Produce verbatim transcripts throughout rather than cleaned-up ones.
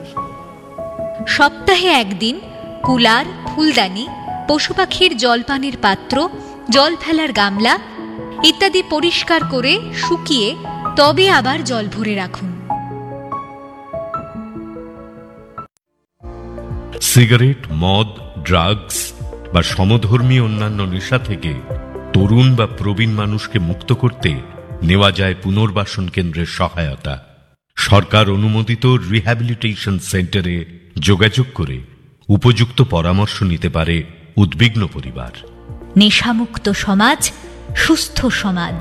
সপ্তাহে একদিন কুলার, ফুলদানি, পশু পাখির জলপানের পাত্র, জল ফেলার গামলা ইত্যাদি পরিষ্কার করে শুকিয়ে তবে আবার জল ভরে রাখুন। সিগারেট, মদ, ড্রাগস বা সমধর্মী অন্যান্য নেশা থেকে তরুণ বা প্রবীণ মানুষকে মুক্ত করতে নেওয়া যায় পুনর্বাসন কেন্দ্রের সহায়তা। সরকার অনুমোদিত রিহ্যাবিলিটেশন সেন্টারে যোগাযোগ করে উপযুক্ত পরামর্শ নিতে পারে উদ্বিগ্ন পরিবার। নেশামুক্ত সমাজ, সুস্থ সমাজ।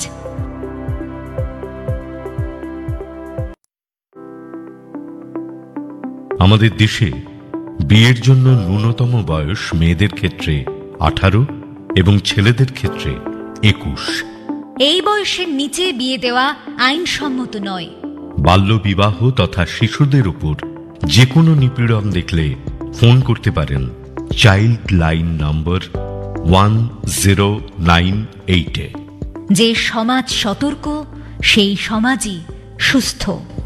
আমাদের দেশে বিয়ের জন্য ন্যূনতম বয়স মেয়েদের ক্ষেত্রে আঠারো এবং ছেলেদের ক্ষেত্রে একুশ। এই বয়সের নিচে বিয়ে দেওয়া আইনসম্মত নয়। বাল্যবিবাহ তথা শিশুদের উপর যে কোনো নিপীড়ন দেখলে ফোন করতে পারেন child line number one zero nine এইটে। যে সমাজ সতর্ক, সেই সমাজই সুস্থ।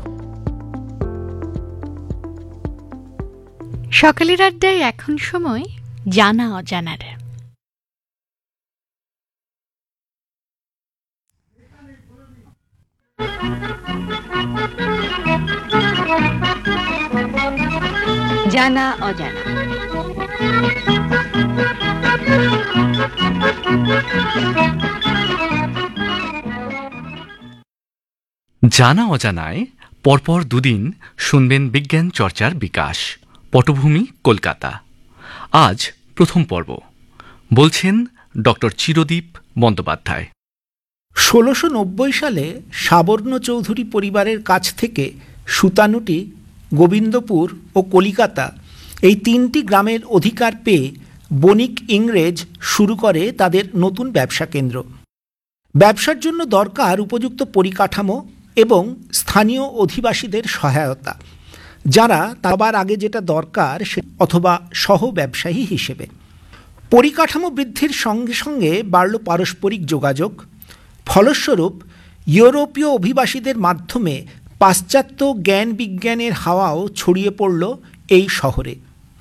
সকালের আড্ডায় এখন সময় জানা অজানার। জানা অজানা। জানা অজানায় পরপর দুদিন শুনবেন বিজ্ঞান চর্চার বিকাশ। পটভূমি কলকাতা। আজ প্রথম পর্ব। বলছেন ডক্টর চিরদীপ বন্দ্যোপাধ্যায়। ষোলোশো নব্বই সালে সাবর্ণ চৌধুরী পরিবারের কাছ থেকে সুতানুটি, গোবিন্দপুর ও কলিকাতা এই তিনটি গ্রামের অধিকার পেয়ে বণিক ইংরেজ শুরু করে তাদের নতুন ব্যবসা কেন্দ্র। ব্যবসার জন্য দরকার উপযুক্ত পরিকাঠামো এবং স্থানীয় অধিবাসীদের সহায়তা, যারা সবার আগে যেটা দরকার সে অথবা সহ ব্যবসায়ী হিসেবে। পরিকাঠামো বৃদ্ধির সঙ্গে সঙ্গে বাড়ল পারস্পরিক যোগাযোগ। ফলস্বরূপ ইউরোপীয় অভিবাসীদের মাধ্যমে পাশ্চাত্য জ্ঞান বিজ্ঞানের হাওয়াও ছড়িয়ে পড়ল এই শহরে।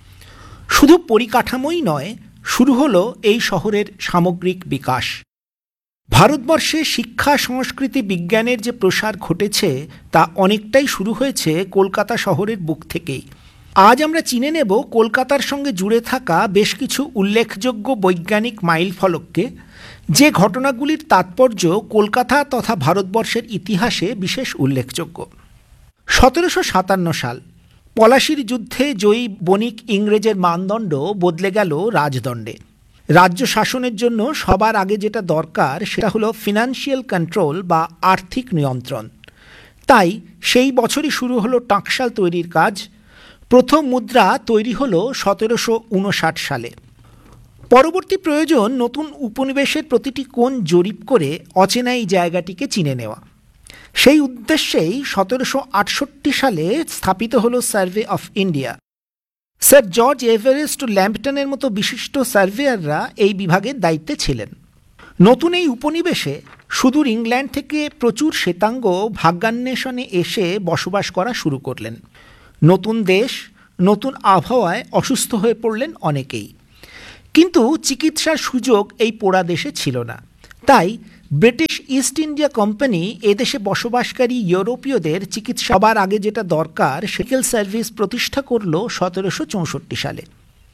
শুধু পরিকাঠামোই নয়, শুরু হলো এই শহরের সামগ্রিক বিকাশ। ভারতবর্ষে শিক্ষা, সংস্কৃতি, বিজ্ঞানের যে প্রসার ঘটেছে তা অনেকটাই শুরু হয়েছে কলকাতা শহরের বুক থেকেই। আজ আমরা চিনে নেব কলকাতার সঙ্গে জুড়ে থাকা বেশ কিছু উল্লেখযোগ্য বৈজ্ঞানিক মাইলফলককে, যে ঘটনাগুলির তাৎপর্য কলকাতা তথা ভারতবর্ষের ইতিহাসে বিশেষ উল্লেখযোগ্য। সতেরোশো সাতান্ন সাল পলাশির যুদ্ধে জয়ী বণিক ইংরেজের মানদণ্ড বদলে গেল রাজদণ্ডে। রাজ্য শাসনের জন্য সবার আগে যেটা দরকার সেটা হলো ফিনান্সিয়াল কন্ট্রোল বা আর্থিক নিয়ন্ত্রণ। তাই সেই বছরই শুরু হলো টাকশাল তৈরির কাজ। প্রথম মুদ্রা তৈরি হলো সতেরোশো উনষাট সালে। পরবর্তী প্রয়োজন নতুন উপনিবেশের প্রতিটি কোণ জরিপ করে অচেনা এই জায়গাটিকে চিনে নেওয়া। সেই উদ্দেশ্যেই সতেরোশো আটষট্টি সালে স্থাপিত হলো survey of India. Sir George Everest ও ল্যাম্পটনের মতো বিশিষ্ট সার্ভেয়াররা এই বিভাগের দায়িত্বে ছিলেন। নতুন এই উপনিবেশে সুদূর ইংল্যান্ড থেকে প্রচুর শ্বেতাঙ্গ ভাগ্যান্বেষণে এসে বসবাস করা শুরু করলেন। নতুন দেশ, নতুন আবহাওয়ায় অসুস্থ হয়ে পড়লেন অনেকেই। কিন্তু চিকিৎসার সুযোগ এই পোড়া দেশে ছিল না। তাই ব্রিটিশ ইস্ট ইন্ডিয়া কোম্পানি এদেশে বসবাসকারী ইউরোপীয়দের চিকিৎসা সবার আগে যেটা দরকার মেডিকেল সার্ভিস প্রতিষ্ঠা করল সতেরোশো চৌষট্টি সালে।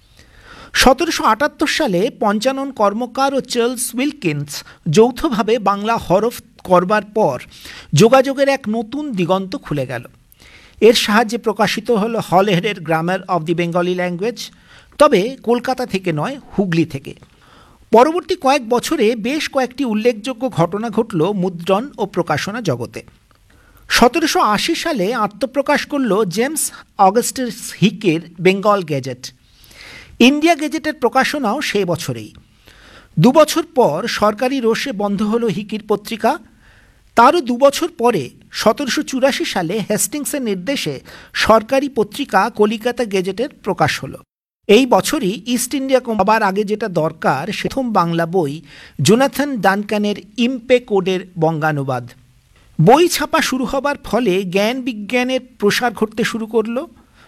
সতেরোশো আটাত্তর সালে পঞ্চানন কর্মকার ও চার্লস উইলকিন্স যৌথভাবে বাংলা হরফ করবার পর যোগাযোগের এক নতুন দিগন্ত খুলে গেল। এর সাহায্যে প্রকাশিত হল হলহেডের grammar of the Bengali language, তবে কলকাতা থেকে নয়, হুগলি থেকে। পরবর্তী কয়েক বছরে বেশ কয়েকটি উল্লেখযোগ্য ঘটনা ঘটল মুদ্রণ ও প্রকাশনা জগতে। সতেরোশো আশি সালে আত্মপ্রকাশ করল James Augustus হিকের Bengal gazette. India গেজেটের প্রকাশনাও সে বছরেই। দুবছর পর সরকারি রোষে বন্ধ হল হিকির পত্রিকা। তারও দুবছর পরে সতেরোশো চুরাশি সালে হেস্টিংসের নির্দেশে সরকারি পত্রিকা কলিকাতা গেজেটের প্রকাশ হলো। এই বছরই ইস্ট ইন্ডিয়া কোম্পানির আগে যেটা দরকার প্রথম বাংলা বই জোনাথন ডানকানের ইম্পে কোডের বঙ্গানুবাদ। বই ছাপা শুরু হবার ফলে জ্ঞান বিজ্ঞানের প্রসার ঘটতে শুরু করলো।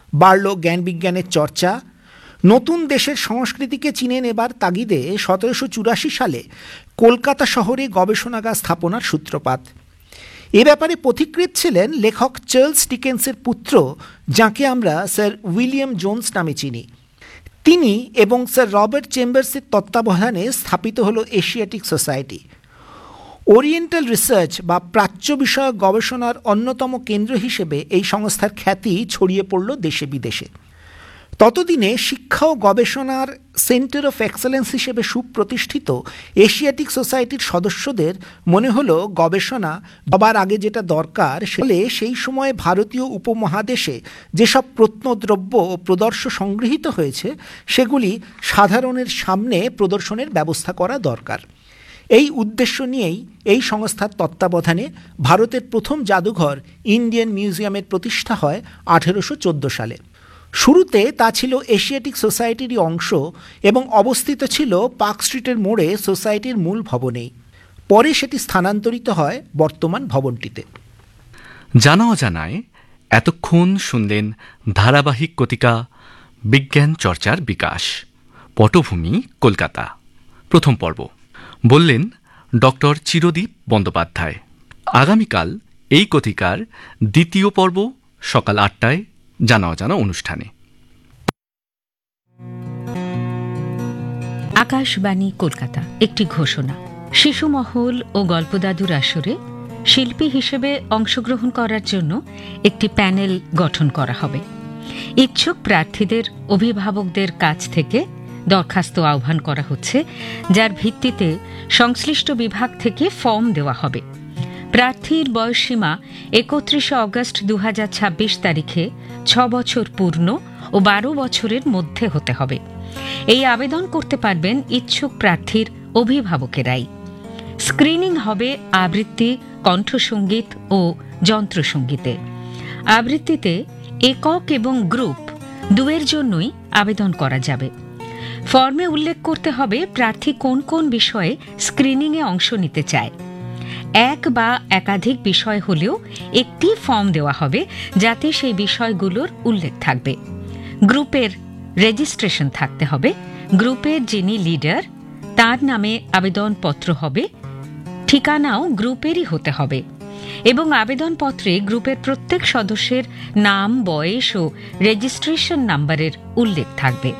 বাড়ল জ্ঞান বিজ্ঞানের চর্চা, নতুন দেশের সংস্কৃতিকে চিনে নেবার তাগিদে সতেরোশো চুরাশি সালে কলকাতা শহরে গবেষণাগার স্থাপনার সূত্রপাত। এ ব্যাপারে পথিকৃৎ ছিলেন লেখক চার্লস ডিকেন্সের পুত্র, যাকে আমরা স্যার উইলিয়াম জোন্স নামে চিনি। তিনি এবং স্যার রবার্ট চেম্বার্সের তত্ত্বাবধানে স্থাপিত হল এশিয়াটিক সোসাইটি। ওরিয়েন্টাল রিসার্চ বা প্রাচ্য বিষয়ক গবেষণার অন্যতম কেন্দ্র হিসেবে এই সংস্থার খ্যাতি ছড়িয়ে পড়ল দেশে বিদেশে। ততদিনে শিক্ষা ও গবেষণার সেন্টার অফ এক্সেলেন্স হিসেবে সুপ্রতিষ্ঠিত এশিয়াটিক সোসাইটির সদস্যদের মনে হলো গবেষণা সবার আগে যেটা দরকার, সেলে সেই সময়ে ভারতীয় উপমহাদেশে যেসব প্রত্নদ্রব্য ও প্রদর্শ সংগৃহীত হয়েছে সেগুলি সাধারণের সামনে প্রদর্শনের ব্যবস্থা করা দরকার। এই উদ্দেশ্য নিয়েই এই সংস্থার তত্ত্বাবধানে ভারতের প্রথম জাদুঘর ইন্ডিয়ান মিউজিয়ামের প্রতিষ্ঠা হয় আঠেরোশো চোদ্দো সালে। শুরুতে তা ছিল এশিয়াটিক সোসাইটিরই অংশ এবং অবস্থিত ছিল পার্ক স্ট্রিটের মোড়ে সোসাইটির মূল ভবনেই। পরে সেটি স্থানান্তরিত হয় বর্তমান ভবনটিতে। জানা অজানায় এতক্ষণ শুনলেন ধারাবাহিক কতিকা বিজ্ঞান চর্চার বিকাশ, পটভূমি কলকাতা, প্রথম পর্ব। বললেন ডক্টর চিরদীপ বন্দ্যোপাধ্যায়। আগামীকাল এই কতিকার দ্বিতীয় পর্ব সকাল আটটায় জানা অজানা অনুষ্ঠানে। আকাশবাণী কলকাতা একটি ঘোষণা। শিশু মহল ও গল্পদাদুর আসরে শিল্পী হিসেবে অংশগ্রহণ করার জন্য একটি প্যানেল গঠন করা হবে। ইচ্ছুক প্রার্থীদের অভিভাবকদের কাছ থেকে দরখাস্ত আহ্বান করা হচ্ছে, যার ভিত্তিতে সংশ্লিষ্ট বিভাগ থেকে ফর্ম দেওয়া হবে। প্রার্থীর বয়সসীমা একত্রিশে অগস্ট দু হাজার ছাব্বিশ তারিখে ছ বছর পূর্ণ ও বারো বছরের মধ্যে হতে হবে। এই আবেদন করতে পারবেন ইচ্ছুক প্রার্থীর অভিভাবকেরাই। স্ক্রিনিং হবে আবৃত্তি, কণ্ঠসঙ্গীত ও যন্ত্রসঙ্গীতে। আবৃত্তিতে একক এবং গ্রুপ দুয়ের জন্যই আবেদন করা যাবে। ফর্মে উল্লেখ করতে হবে প্রার্থী কোন কোন বিষয়ে স্ক্রিনিংয়ে অংশ নিতে চায়। এক বা একাধিক বিষয় হলেও একটি ফর্ম দেওয়া হবে, যাতে সেই বিষয়গুলোর উল্লেখ থাকবে। গ্রুপের রেজিস্ট্রেশন থাকতে হবে। গ্রুপের যিনি লিডার তার নামে আবেদনপত্র হবে। ঠিকানাও গ্রুপেরই হতে হবে এবং আবেদনপত্রে গ্রুপের প্রত্যেক সদস্যের নাম, বয়স ও রেজিস্ট্রেশন নাম্বারের উল্লেখ থাকবে।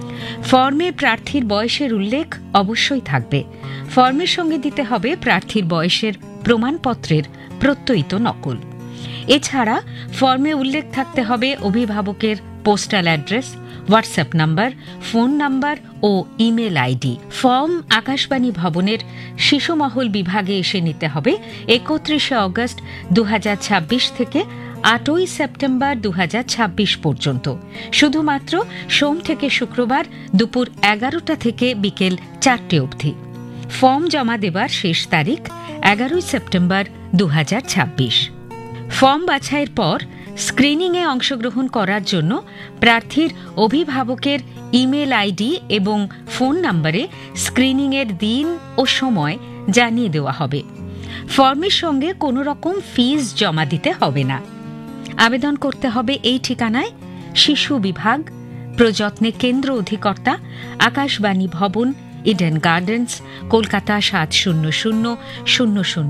ফর্মে প্রার্থীর বয়সের উল্লেখ অবশ্যই থাকবে। ফর্মের সঙ্গে দিতে হবে প্রার্থীর বয়সের প্রমাণপত্রের প্রত্যয়িত নকল। এছাড়া ফর্মে উল্লেখ থাকতে হবে অভিভাবকের postal address, WhatsApp number, phone number ও ইমেল আইডি। ফর্ম আকাশবাণী ভবনের শিশুমহল বিভাগে এসে নিতে হবে একত্রিশে অগস্ট দু হাজার ছাব্বিশ থেকে আটই সেপ্টেম্বর দু হাজার ছাব্বিশ পর্যন্ত, শুধুমাত্র সোম থেকে শুক্রবার দুপুর এগারোটা থেকে বিকেল চারটে অবধি। ফর্ম জমা দেবার শেষ তারিখ এগারোই সেপ্টেম্বর দু হাজার ছাব্বিশ। ফর্ম বাছাইয়ের পর স্ক্রিনিংয়ে অংশগ্রহণ করার জন্য প্রার্থীর অভিভাবকের ইমেল আইডি এবং ফোন নম্বরে স্ক্রিনিংয়ের দিন ও সময় জানিয়ে দেওয়া হবে। ফর্মের সঙ্গে কোনো রকম ফিস জমা দিতে হবে না। আবেদন করতে হবে এই ঠিকানায়: শিশু বিভাগ, প্রযত্নে কেন্দ্র অধিকর্তা, আকাশবাণী ভবন, ইডেন গার্ডেন্স, কলকাতা সাত শূন্য শূন্য শূন্য শূন্য